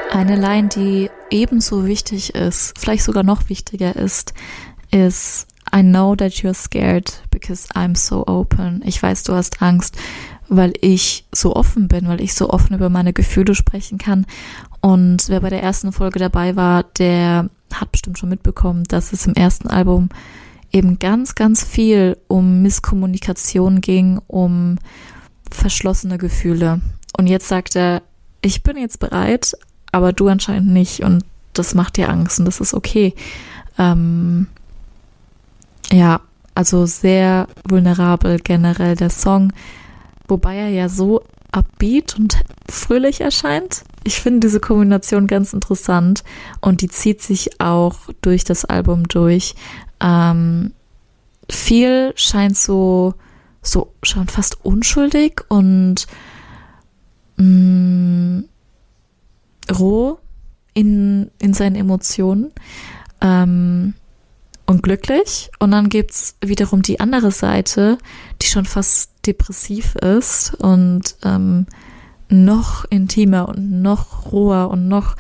Eine Line, die ebenso wichtig ist, vielleicht sogar noch wichtiger ist I know that you're scared because I'm so open. Ich weiß, du hast Angst, weil ich so offen bin, weil ich so offen über meine Gefühle sprechen kann. Und wer bei der ersten Folge dabei war, der hat bestimmt schon mitbekommen, dass es im ersten Album eben ganz, ganz viel um Misskommunikation ging, um verschlossene Gefühle. Und jetzt sagt er, ich bin jetzt bereit, aber du anscheinend nicht. Und das macht dir Angst und das ist okay. Ja, also sehr vulnerabel generell der Song, wobei er ja so upbeat und fröhlich erscheint. Ich finde diese Kombination ganz interessant und die zieht sich auch durch das Album durch. Viel scheint so schon fast unschuldig und roh in seinen Emotionen. Und glücklich. Und dann gibt's wiederum die andere Seite, die schon fast depressiv ist und noch intimer und noch roher und noch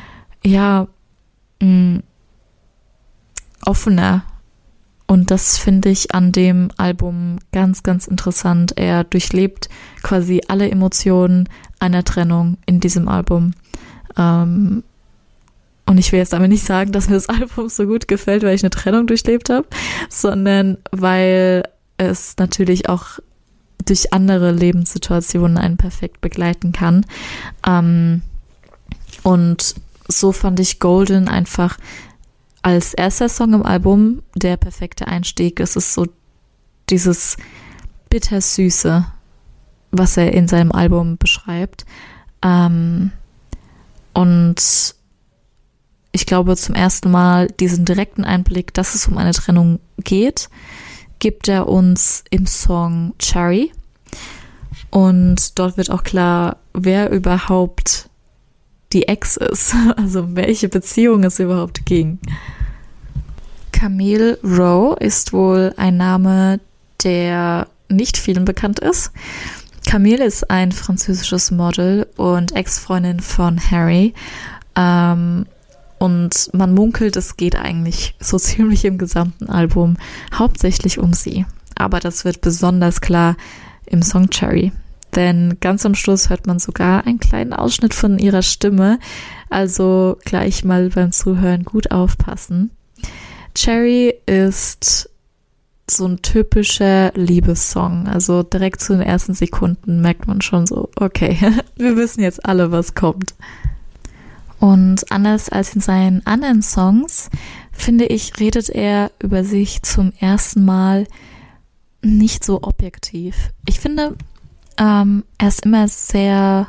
offener. Und das finde ich an dem Album ganz, ganz interessant. Er durchlebt quasi alle Emotionen einer Trennung in diesem Album. Und ich will jetzt damit nicht sagen, dass mir das Album so gut gefällt, weil ich eine Trennung durchlebt habe, sondern weil es natürlich auch durch andere Lebenssituationen einen perfekt begleiten kann. Und so fand ich Golden einfach als erster Song im Album der perfekte Einstieg. Es ist so dieses Bittersüße, was er in seinem Album beschreibt. Und ich glaube, zum ersten Mal diesen direkten Einblick, dass es um eine Trennung geht, gibt er uns im Song Cherry. Und dort wird auch klar, wer überhaupt die Ex ist, also um welche Beziehung es überhaupt ging. Camille Rowe ist wohl ein Name, der nicht vielen bekannt ist. Camille ist ein französisches Model und Ex-Freundin von Harry. Und man munkelt, es geht eigentlich so ziemlich im gesamten Album hauptsächlich um sie. Aber das wird besonders klar im Song Cherry. Denn ganz am Schluss hört man sogar einen kleinen Ausschnitt von ihrer Stimme. Also gleich mal beim Zuhören gut aufpassen. Cherry ist so ein typischer Liebessong. Also direkt zu den ersten Sekunden merkt man schon so, okay, wir wissen jetzt alle, was kommt. Und anders als in seinen anderen Songs, finde ich, redet er über sich zum ersten Mal nicht so objektiv. Ich finde, er ist immer sehr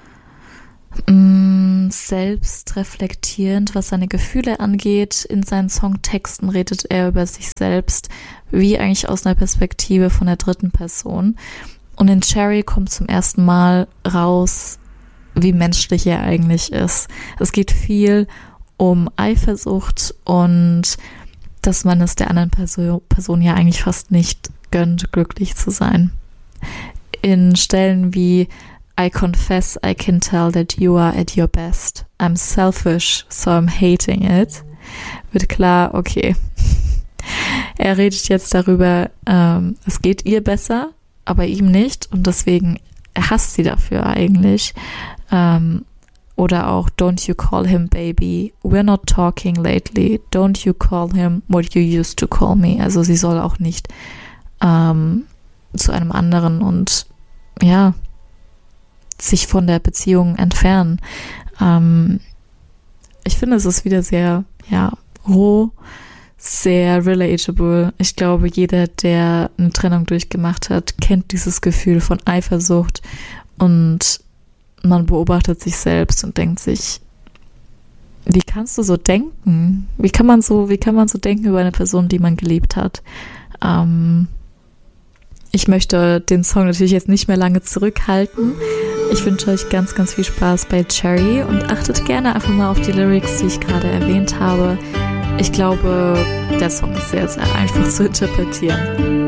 selbstreflektierend, was seine Gefühle angeht. In seinen Songtexten redet er über sich selbst, wie eigentlich aus einer Perspektive von der dritten Person. Und in Cherry kommt zum ersten Mal raus, wie menschlich er eigentlich ist. Es geht viel um Eifersucht und dass man es der anderen Person ja eigentlich fast nicht gönnt, glücklich zu sein. In Stellen wie I confess I can tell that you are at your best. I'm selfish, so I'm hating it. Wird klar, okay. Er redet jetzt darüber, es geht ihr besser, aber ihm nicht und deswegen er hasst sie dafür eigentlich. Oder auch Don't you call him baby, we're not talking lately, don't you call him what you used to call me. Also sie soll auch nicht zu einem anderen und ja, sich von der Beziehung entfernen. Ich finde, es ist wieder sehr, roh, sehr relatable. Ich glaube, jeder, der eine Trennung durchgemacht hat, kennt dieses Gefühl von Eifersucht und man beobachtet sich selbst und denkt sich, wie kannst du so denken? Wie kann man so denken über eine Person, die man geliebt hat? Ich möchte den Song natürlich jetzt nicht mehr lange zurückhalten. Ich wünsche euch ganz, ganz viel Spaß bei Cherry und achtet gerne einfach mal auf die Lyrics, die ich gerade erwähnt habe. Ich glaube, der Song ist sehr, sehr einfach zu interpretieren.